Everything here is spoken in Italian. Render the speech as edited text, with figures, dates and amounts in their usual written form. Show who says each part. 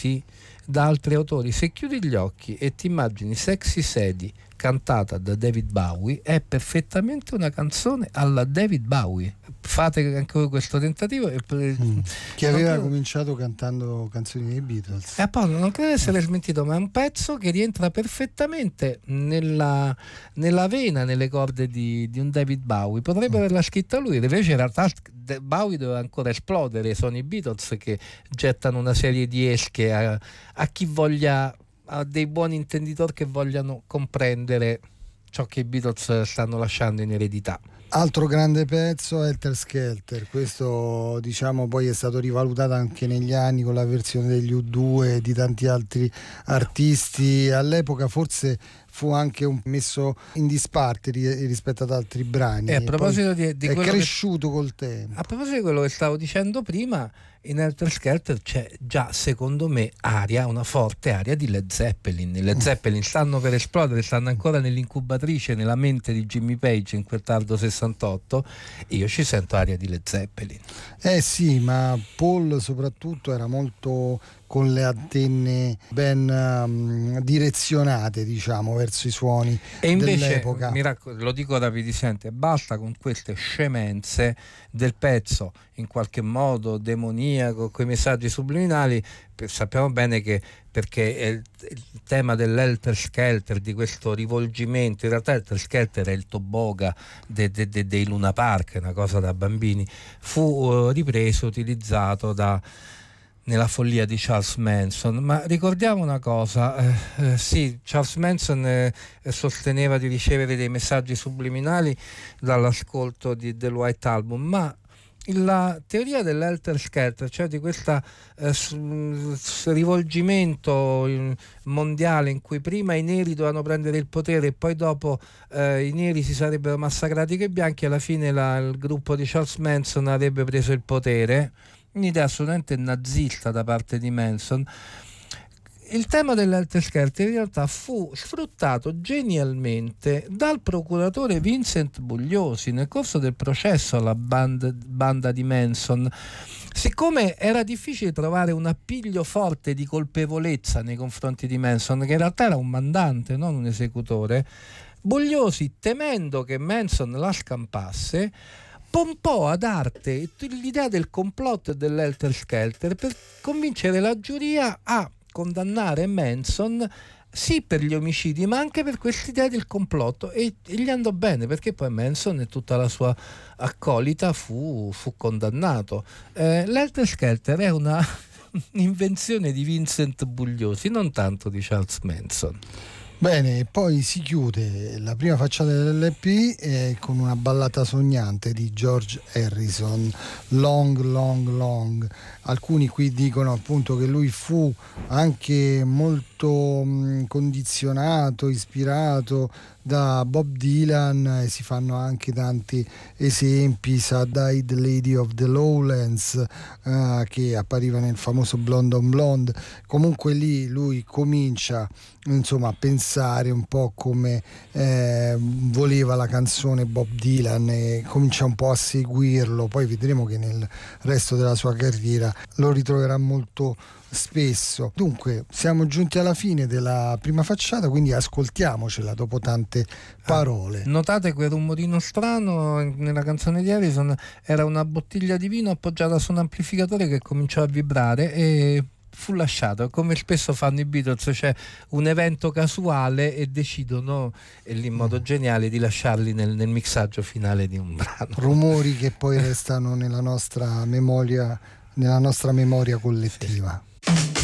Speaker 1: scritti da altri autori. Se chiudi gli occhi e ti immagini Sexy Sadie cantata da David Bowie, è perfettamente una canzone alla David Bowie. Fate anche voi questo tentativo.
Speaker 2: Che aveva cominciato cantando canzoni dei Beatles.
Speaker 1: E appunto non credo essere smentito, ma è un pezzo che rientra perfettamente nella vena, nelle corde di un David Bowie. Potrebbe averla scritta lui, invece in realtà Bowie doveva ancora esplodere. Sono i Beatles che gettano una serie di esche a chi voglia, a dei buoni intenditori che vogliano comprendere ciò che i Beatles stanno lasciando in eredità.
Speaker 2: Altro grande pezzo, Helter Skelter. Questo, diciamo, poi è stato rivalutato anche negli anni con la versione degli U2 e di tanti altri artisti. All'epoca forse fu anche messo in disparte rispetto ad altri brani.
Speaker 1: A proposito di
Speaker 2: è cresciuto col tempo.
Speaker 1: A proposito di quello che stavo dicendo prima, in Helter Skelter c'è già, secondo me, una forte aria di Led Zeppelin. I Led Zeppelin stanno per esplodere, stanno ancora nell'incubatrice, nella mente di Jimmy Page in quel tardo 68. Io ci sento aria di Led Zeppelin.
Speaker 2: Sì, ma Paul soprattutto era molto con le antenne ben direzionate, diciamo, verso i suoni
Speaker 1: e invece,
Speaker 2: dell'epoca.
Speaker 1: Lo dico rapidamente, basta con queste scemenze del pezzo in qualche modo demoniaco, quei messaggi subliminali. Sappiamo bene che, perché il tema dell'Helter Skelter, di questo rivolgimento, in realtà Helter Skelter è il Toboga dei Luna Park, è una cosa da bambini, fu ripreso, utilizzato nella follia di Charles Manson. Ma ricordiamo una cosa, sì, Charles Manson sosteneva di ricevere dei messaggi subliminali dall'ascolto del White Album, ma la teoria dell'Helter Skelter, cioè di questo rivolgimento mondiale in cui prima i neri dovevano prendere il potere e poi dopo i neri si sarebbero massacrati coi bianchi, alla fine il gruppo di Charles Manson avrebbe preso il potere, un'idea assolutamente nazista da parte di Manson. Il tema dell'Helter Skelter in realtà fu sfruttato genialmente dal procuratore Vincent Bugliosi nel corso del processo alla banda di Manson. Siccome era difficile trovare un appiglio forte di colpevolezza nei confronti di Manson, che in realtà era un mandante, non un esecutore, Bugliosi, temendo che Manson la scampasse, pompò ad arte l'idea del complotto dell'Helter Skelter per convincere la giuria a condannare Manson sì per gli omicidi ma anche per quest'idea del complotto, e gli andò bene, perché poi Manson e tutta la sua accolita fu condannato. L'Helter Skelter è una invenzione di Vincent Bugliosi, non tanto di Charles Manson.
Speaker 2: Bene, poi si chiude la prima facciata dell'LP con una ballata sognante di George Harrison, Long Long Long. Alcuni qui dicono appunto che lui fu anche molto condizionato, ispirato da Bob Dylan, e si fanno anche tanti esempi. Sad-Eyed Lady of the Lowlands, che appariva nel famoso Blonde on Blonde. Comunque lì lui comincia, insomma, a pensare un po' come voleva la canzone Bob Dylan e comincia un po' a seguirlo. Poi vedremo che nel resto della sua carriera lo ritroverà molto spesso. Dunque siamo giunti alla fine della prima facciata, quindi ascoltiamocela dopo tante parole.
Speaker 1: Notate quel rumorino strano nella canzone di Harrison? Era una bottiglia di vino appoggiata su un amplificatore che cominciò a vibrare e fu lasciato, come spesso fanno i Beatles, cioè un evento casuale e decidono in modo geniale di lasciarli nel mixaggio finale di un brano.
Speaker 2: Rumori che poi restano nella nostra memoria collettiva.
Speaker 1: Sì.